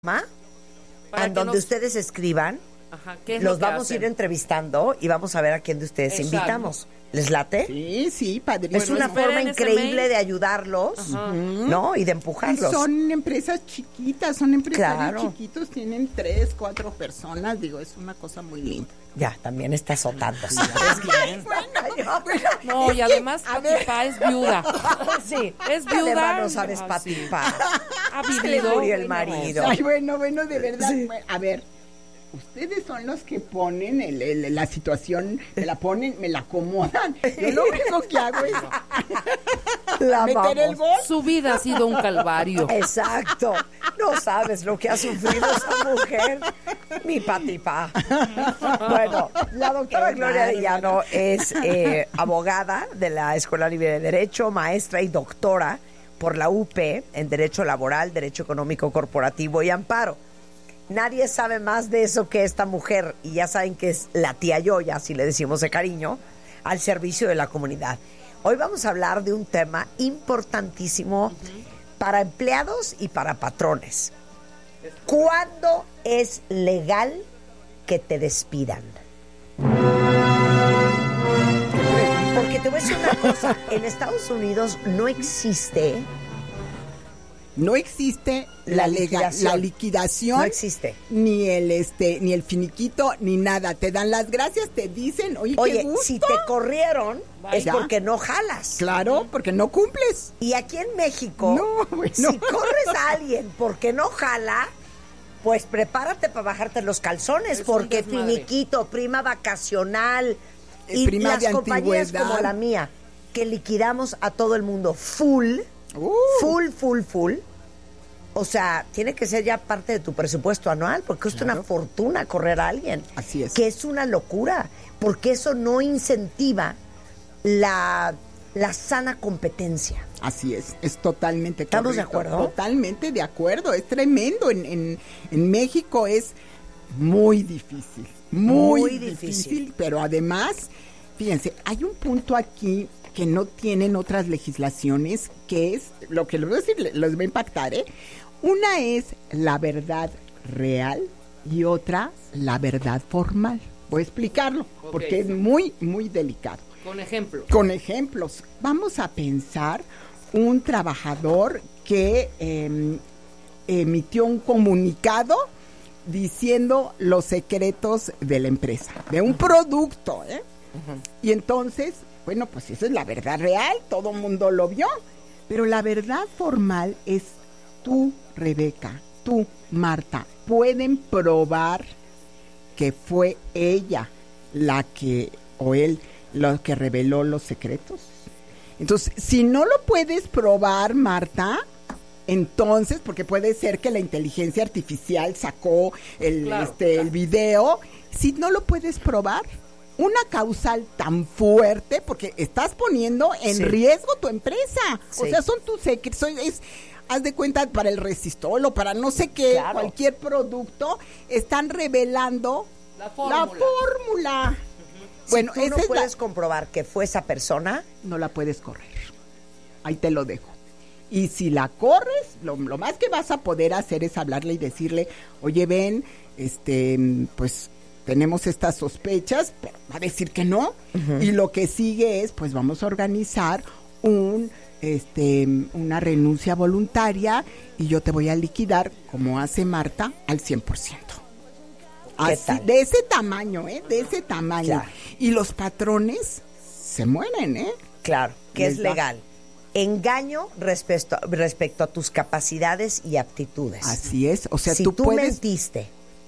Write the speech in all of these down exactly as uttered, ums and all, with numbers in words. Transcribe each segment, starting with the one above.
¿Ma? Para en que donde nos- ustedes escriban, Ajá, ¿qué es los lo que vamos a ir hacen? entrevistando y vamos a ver a quién de ustedes Exacto. invitamos. ¿Les late? Sí, sí, padrísimo. Es una esperen forma ese increíble mail. de ayudarlos, Ajá. ¿no? Y de Y empujarlos. son empresas chiquitas, son empresarios Claro. chiquitos, tienen tres, cuatro personas, digo, es una cosa muy linda. Ya, también está azotando. ¿sí? No, y además a Pati ver. Pa es viuda. Sí, Es ¿qué de viuda. mano sabes, Ah, Pati sí. Pa? Ha Se le vivido. murió el marido. Ay, bueno, bueno, de verdad. Sí. bueno, a ver, ustedes son los que ponen el, el- la situación, me la ponen, me la acomodan. Yo lo único que hago es La meter el vamos. gol. Su vida ha sido un calvario. Exacto. No sabes lo que ha sufrido esa mujer. Mi Pati Pa. Bueno, la doctora Qué Gloria bárbara. Arellano es eh, abogada de la Escuela Libre de Derecho, maestra y doctora por la U P en Derecho Laboral, Derecho Económico Corporativo y Amparo. Nadie sabe más de eso que esta mujer, y ya saben que es la tía Yoya, así le decimos de cariño, al servicio de la comunidad. Hoy vamos a hablar de un tema importantísimo para empleados y para patrones. ¿Cuándo es legal que te despidan? Porque te voy a decir una cosa, en Estados Unidos no existe, No existe La la, lega- liquidación. la liquidación. no existe. Ni el este, ni el finiquito, ni nada. Te dan las gracias, te dicen, oye, qué Oye, gusto. si te corrieron es Ya. porque no jalas. Claro, porque no cumples. Y aquí en México, No, bueno. si corres a alguien porque no jala, pues prepárate para bajarte los calzones, Es un porque desmadre. finiquito, prima vacacional Eh, y prima las de compañías antigüedad. como la mía, que liquidamos a todo el mundo full, Uh. full, full, full. O sea, tiene que ser ya parte de tu presupuesto anual, porque cuesta Claro. una fortuna correr a alguien. Así es. Que es una locura, porque eso no incentiva la, la sana competencia. Así es, es totalmente ¿Estamos de correcto. acuerdo? Totalmente de acuerdo, es tremendo. En, en, en México es muy difícil, muy, Muy difícil, difícil. pero además, fíjense, hay un punto aquí que no tienen otras legislaciones, que es, lo que les voy a decir, le- les va a impactar, ¿eh? Una es la verdad real y otra la verdad formal. Voy a explicarlo, Ok. porque es muy, muy delicado. Con ejemplo. Con ejemplos, vamos a pensar un trabajador que eh, emitió un comunicado diciendo los secretos de la empresa, de un producto, ¿eh? Y entonces, bueno, pues esa es la verdad real, todo el mundo lo vio, pero la verdad formal es tú, Rebeca, tú, Marta, pueden probar que fue ella la que, o él, lo que reveló los secretos. Entonces, si no lo puedes probar, Marta, entonces, porque puede ser que la inteligencia artificial sacó el, Claro, este, claro. el video, si no lo puedes probar, una causal tan fuerte, porque estás poniendo en Sí. riesgo tu empresa. O Sí. sea, son tus secretos, es, haz de cuenta, para el resistol o para no sé qué, Claro. cualquier producto, están revelando La la fórmula. fórmula. Bueno, si tú esa no es la- puedes comprobar que fue esa persona, no la puedes correr. Ahí te lo dejo. Y si la corres, lo, lo más que vas a poder hacer es hablarle y decirle, oye, ven, este, pues tenemos estas sospechas, pero va a decir que no. Y lo que sigue es, pues vamos a organizar un, este, una renuncia voluntaria y yo te voy a liquidar, como hace Marta, al cien por ciento. ¿Qué Así, tal? de ese tamaño, ¿eh? De ese tamaño. Claro. Y los patrones se mueren, ¿eh? claro, que Les es da- legal. Engaño respecto, respecto a tus capacidades y aptitudes. Así es, o sea, si tú, tú puedes... mentiste,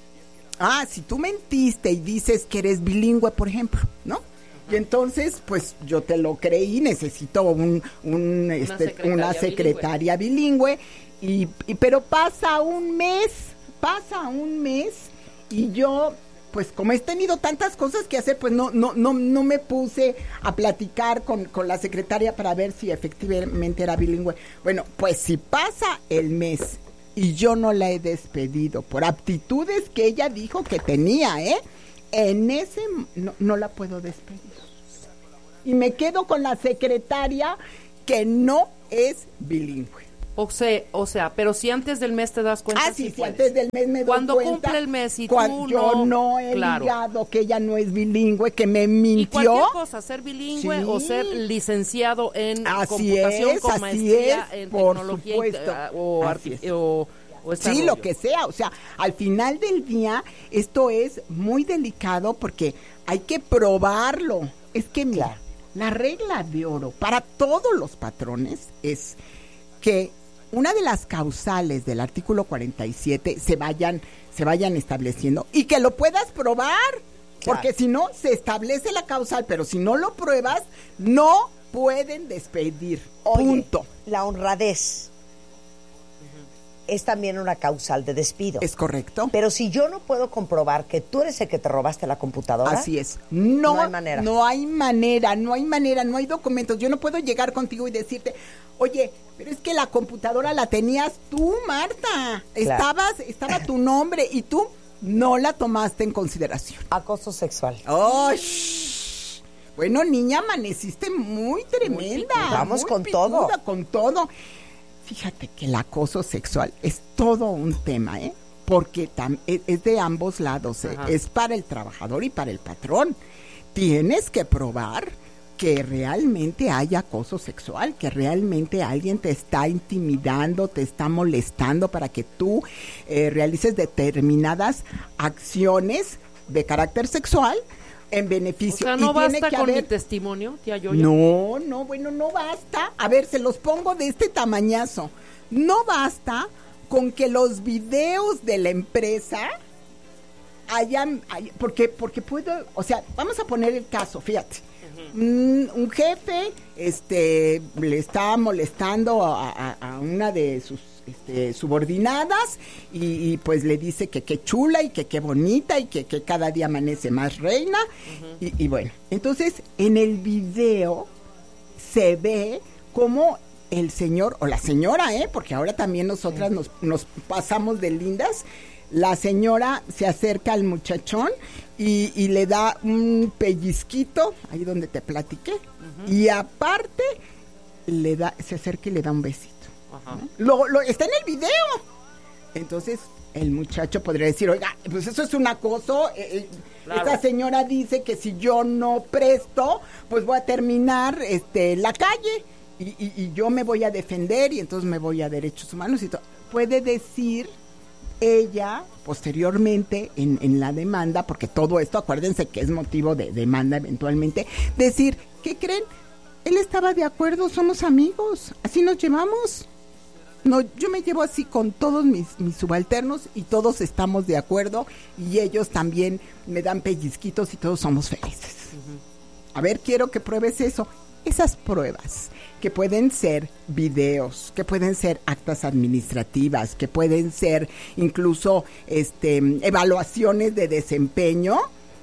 Ah, si tú mentiste y dices que eres bilingüe, por ejemplo, ¿no? Y entonces, pues yo te lo creí, necesito un, un, este, secretaria una secretaria bilingüe, y, y pero pasa un mes, pasa un mes, y yo, pues como he tenido tantas cosas que hacer, pues no, no, no, no me puse a platicar con, con la secretaria para ver si efectivamente era bilingüe. Bueno, pues si pasa el mes y yo no la he despedido por aptitudes que ella dijo que tenía, ¿eh? En ese no, no la puedo despedir. Y me quedo con la secretaria que no es bilingüe. O sea, o sea, pero si antes del mes te das cuenta, Ah, sí, sí sí, puedes. antes del mes me doy Cuando cuenta. cumple el mes y cuando tú yo no, no he claro. ligado que ella no es bilingüe, que me Y mintió. cualquier cosa, ser bilingüe Sí. o ser licenciado en Así computación es, con así maestría es, en por tecnología supuesto. eh, o, Así arti- es. o, o este Sí, rollo. lo que sea, o sea, al final del día esto es muy delicado porque hay que probarlo. Es que mira, Claro. la regla de oro para todos los patrones es que una de las causales del artículo cuarenta y siete se vayan se vayan estableciendo y que lo puedas probar, Claro. porque si no se establece la causal, pero si no lo pruebas no pueden despedir. Oye, Punto. la honradez es también una causal de despido. ¿Es correcto? Pero si yo no puedo comprobar que tú eres el que te robaste la computadora, Así es. No, no hay manera. No hay manera, no hay manera, no hay documentos. Yo no puedo llegar contigo y decirte, oye, pero es que la computadora la tenías tú, Marta. Estabas, estaba tu nombre y tú no la tomaste en consideración. acoso sexual. ¡Oh! shh. Bueno, niña, amaneciste muy tremenda. picuda. Vamos muy con picuda, todo. con todo. Fíjate que el acoso sexual es todo un tema, ¿eh? Porque tam- es, es de ambos lados, ¿eh? Ajá. Es para el trabajador y para el patrón. Tienes que probar que realmente hay acoso sexual, que realmente alguien te está intimidando, te está molestando para que tú eh, realices determinadas acciones de carácter sexual en O beneficio. sea, Y no tiene basta que con mi haber- testimonio, tía Yoyo. no, no, bueno, no basta. A ver, se los pongo de este tamañazo. No basta con que los videos de la empresa hayan, hay- porque, porque puedo, o sea, vamos a poner el caso, fíjate. Un, un jefe, este, le está molestando a, a- a una de sus este, subordinadas y, y, pues le dice que qué chula y que qué bonita y que, que cada día amanece más reina. y, y bueno, entonces en el video se ve como el señor o la señora, ¿eh? Porque ahora también nosotras nos, nos pasamos de lindas. La señora se acerca al muchachón y, y le da un pellizquito, ahí donde te platiqué, y aparte le da, se acerca y le da un besito. Ajá. ¿no? Lo, lo, está en el video. Entonces el muchacho podría decir, oiga, pues eso es un acoso. eh, eh, Claro. Esta señora dice que si yo no presto, pues voy a terminar este, en la calle y, y, y yo me voy a defender y entonces me voy a derechos humanos y todo. Puede decir ella posteriormente en, en la demanda, porque todo esto, acuérdense que es motivo de demanda eventualmente, decir, ¿qué creen? Él estaba de acuerdo, somos amigos, así nos llevamos. No, yo me llevo así con todos mis, mis subalternos y todos estamos de acuerdo y ellos también me dan pellizquitos y todos somos felices. A ver, quiero que pruebes eso. Esas pruebas que pueden ser videos, que pueden ser actas administrativas, que pueden ser incluso este, evaluaciones de desempeño,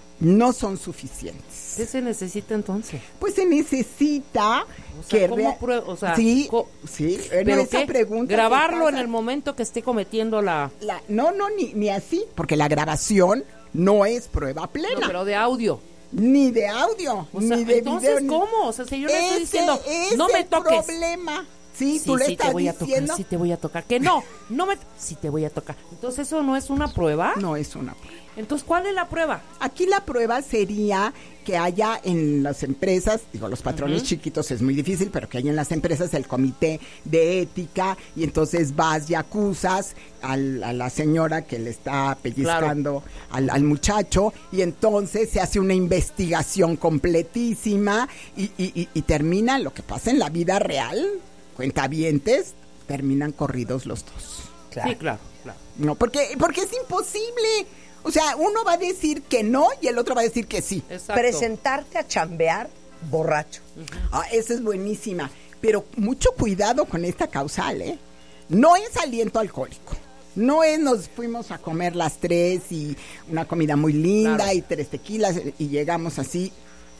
no son suficientes. ¿Qué se necesita entonces? Pues se necesita O sea, que ¿cómo rea- prue- o sea, sí, co- sí, bueno, ¿Pero esa qué? pregunta que Grabarlo en pasa- el momento que esté cometiendo la... la- no, no, ni, ni así, porque la grabación no es prueba No, plena, pero de audio. ni de audio, O sea, ni de entonces, video. ni- ¿cómo? O sea, si yo le estoy Ese diciendo, es no me el toques. problema. Sí, Sí, tú le sí estás te voy a diciendo. tocar, sí te voy a tocar. Que no, no me... Sí te voy a tocar. Entonces, ¿eso no es una prueba? No es una prueba. Entonces, ¿cuál es la prueba? Aquí la prueba sería que haya en las empresas, digo, los patrones Ujú. chiquitos es muy difícil, pero que haya en las empresas el comité de ética y entonces vas y acusas al- a la señora que le está pellizcando al, al muchacho y entonces se hace una investigación completísima y, y, y, y termina lo que pasa en la vida real, cuentavientes, terminan corridos los dos. Claro. Sí, claro, claro. No, porque, porque es imposible. O sea, uno va a decir que no y el otro va a decir que sí. Exacto. Presentarte a chambear borracho. Ah, esa es buenísima. Pero mucho cuidado con esta causal, ¿eh? No es aliento alcohólico. No es nos fuimos a comer las tres y una comida muy linda Claro. y tres tequilas y llegamos así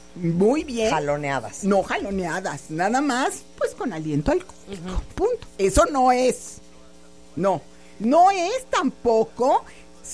muy bien. Jaloneadas. No jaloneadas, nada más pues con aliento alcohólico. Punto. Eso no es. No. No es tampoco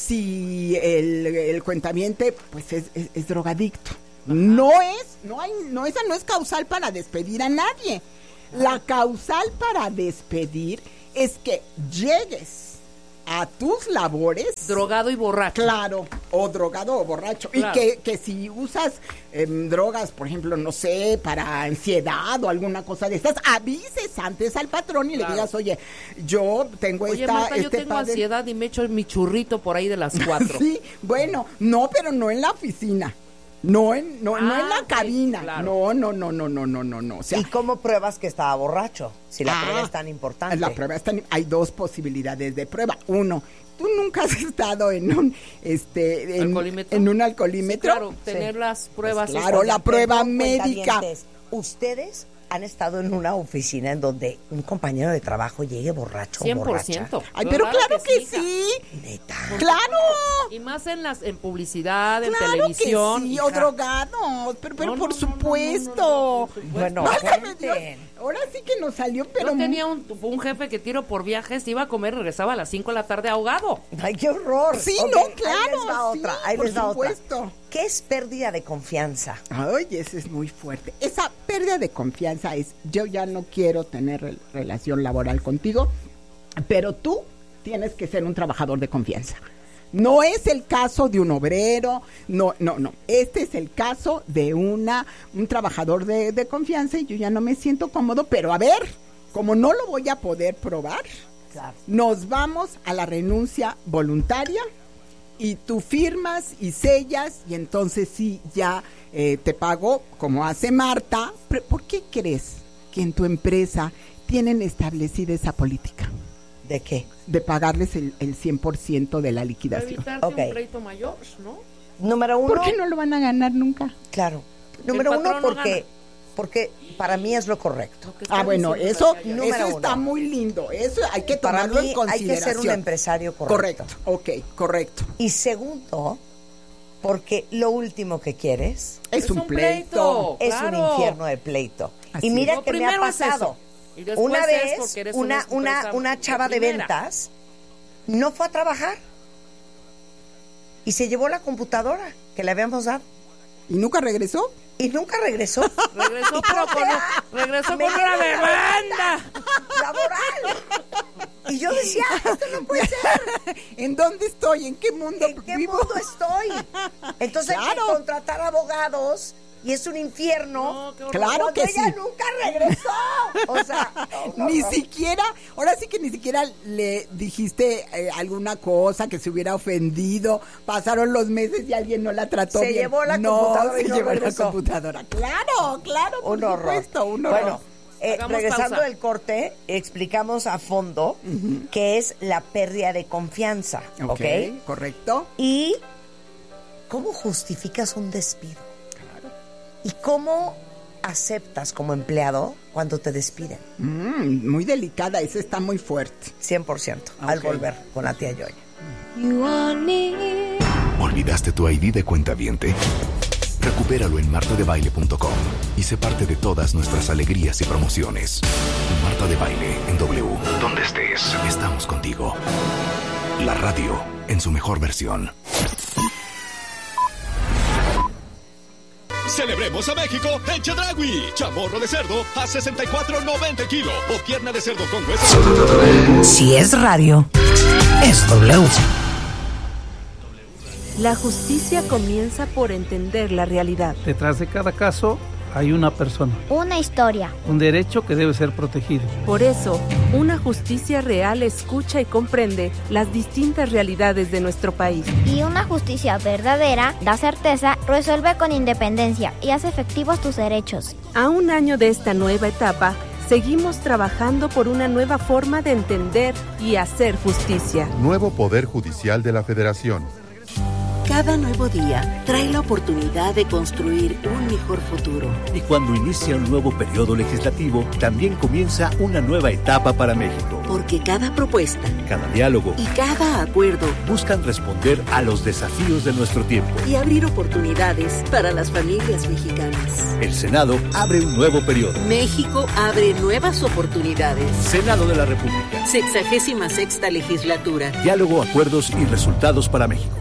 si el, el cuentaviente pues es, es, es drogadicto. No es, no hay, no, esa no es causal para despedir a nadie. La causal para despedir es que llegues a tus labores drogado y borracho. Claro, o drogado o borracho. Claro. Y que, que si usas eh, drogas, por ejemplo, no sé, para ansiedad o alguna cosa de estas, avises antes al patrón y Claro. le digas, oye, yo tengo Oye, esta... Marta, yo este tengo padre- ansiedad y me echo mi churrito por ahí de las cuatro. Sí, bueno, no, pero no en la oficina. No en, no, no Ah, en la ok, cabina. claro. No, no, no, no, no, no, no, no. O sea, ¿Y cómo pruebas que estaba borracho? Si la Ah, prueba es tan importante. La prueba es tan, hay dos posibilidades de prueba. Uno, tú nunca has estado en un este en, ¿Alcoholímetro? en un Sí, alcoholímetro. claro, tener Sí. las pruebas. Pues claro, esas. la prueba Perdón, médica. cuentavientes, Ustedes han estado en una oficina en donde un compañero de trabajo llegue borracho o cien por borracha. ciento. Ay, pero claro que hija. sí. Neta. Claro. Y más en las en publicidad, en Claro televisión. que sí, hija. o drogados, pero, pero No, por, no, no, supuesto. no, no, no, por supuesto. Bueno, Válgame Dios, cuenten. ahora sí que nos salió, pero Yo tenía un, un jefe que tiro por viajes, iba a comer, regresaba a las cinco de la tarde ahogado. Ay, qué horror. Sí, Ok, no, ahí claro, les va sí, otra, ahí por les va otra. supuesto. ¿Qué es pérdida de confianza? Ay, ese es muy fuerte. Esa pérdida de confianza es, yo ya no quiero tener re- relación laboral contigo, pero tú tienes que ser un trabajador de confianza. No es el caso de un obrero, no, no, no. Este es el caso de una un trabajador de, de confianza y yo ya no me siento cómodo, pero a ver, como no lo voy a poder probar, Claro. nos vamos a la renuncia voluntaria y tú firmas y sellas y entonces sí, ya eh, te pago como hace Marta. Pero ¿por qué crees que en tu empresa tienen establecida esa política ¿De qué? de pagarles el, el cien por ciento de la Para liquidación? evitarte Ok. un crédito mayor, ¿no? Número uno. ¿Por qué no lo van a ganar nunca? Claro. Número patrón uno, no porque, gana. porque para mí es lo correcto. Lo que está Ah, bueno, diciendo eso, Natalia. Número eso está uno. muy lindo. Eso hay que Para tomarlo mí en hay consideración. que ser un empresario correcto. Correcto, ok, correcto. Y segundo, porque lo último que quieres Es, Es un un pleito. pleito. es Claro. un infierno de pleito. Así y mira Lo que me ha primero es pasado. eso. Y después Una es vez, porque eres una, una una, empresa una de chava de primera. ventas no fue a trabajar y se llevó la computadora que le habíamos dado ¿Y nunca regresó? y nunca regresó. Regresó, pero con, un- regresó Me con una dieron demanda. laboral. Y yo decía, esto no puede ser. ¿En dónde estoy? ¿En qué mundo ¿En qué vivo? mundo estoy? Entonces hay Claro. que contratar abogados y es un infierno. No, qué horror. Claro Cuando que ella sí. nunca regresó. O sea, Ni siquiera, ahora sí que ni siquiera le dijiste eh, alguna cosa que se hubiera ofendido. Pasaron los meses y alguien no la trató Se bien. llevó la no, computadora y se no llevó regresó. la computadora. Claro, claro, por un horror. supuesto, un horror. Bueno, eh, Hagamos regresando pausa. del corte, explicamos a fondo qué es la pérdida de confianza, ¿ok? ok, correcto. Y cómo justificas un despido. Y cómo aceptas como empleado cuando te despiden. Mm, muy delicada, esa está muy fuerte. cien por ciento. Al Ok. volver con la tía Yoya. ¿Olvidaste tu I D de cuentaviente? Recupéralo en marta de baile punto com y sé parte de todas nuestras alegrías y promociones. Marta de Baile en W. Donde estés, estamos contigo. La radio en su mejor versión. Celebremos a México en Chedraui. Chamorro de cerdo a sesenta y cuatro noventa el kilo o pierna de cerdo con hueso. Si es radio, es W. La justicia comienza por entender la realidad. Detrás de cada caso hay una persona, Una historia. un derecho que debe ser protegido. Por eso, una justicia real escucha y comprende las distintas realidades de nuestro país. Y una justicia verdadera da certeza, resuelve con independencia y hace efectivos tus derechos. A un año de esta nueva etapa, seguimos trabajando por una nueva forma de entender y hacer justicia. Nuevo Poder Judicial de la Federación. Cada nuevo día trae la oportunidad de construir un mejor futuro. Y cuando inicia un nuevo periodo legislativo, también comienza una nueva etapa para México. Porque cada propuesta Cada diálogo y cada acuerdo buscan responder a los desafíos de nuestro tiempo. y abrir oportunidades para las familias mexicanas. El Senado abre un nuevo periodo. México abre nuevas oportunidades. Senado de la República. Sexagésima sexta legislatura. Diálogo, acuerdos y resultados para México.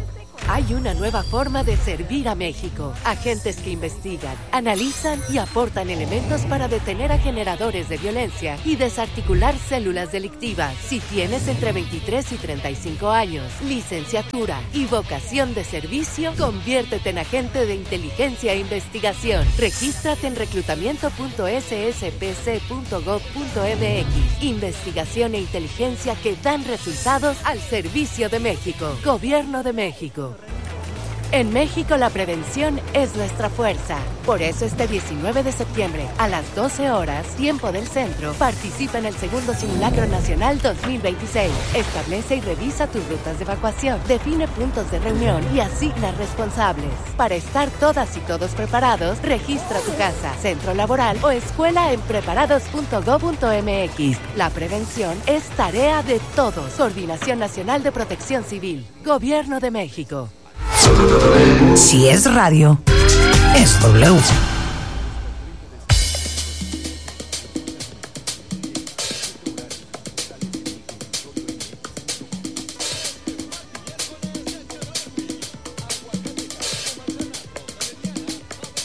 Hay una nueva forma de servir a México. Agentes que investigan, analizan y aportan elementos para detener a generadores de violencia y desarticular células delictivas. Si tienes entre veintitrés y treinta y cinco años, licenciatura y vocación de servicio, conviértete en agente de inteligencia e investigación. Regístrate en reclutamiento punto s s p c punto gov punto m x. Investigación e inteligencia que dan resultados al servicio de México. Gobierno de México. En México la prevención es nuestra fuerza. Por eso este diecinueve de septiembre a las doce horas, tiempo del centro, participa en el segundo Simulacro Nacional dos mil veintiséis. Establece y revisa tus rutas de evacuación, define puntos de reunión y asigna responsables. Para estar todas y todos preparados, registra tu casa, centro laboral o escuela en preparados punto gov punto m x. La prevención es tarea de todos. Coordinación Nacional de Protección Civil. Gobierno de México. Si es radio, es W.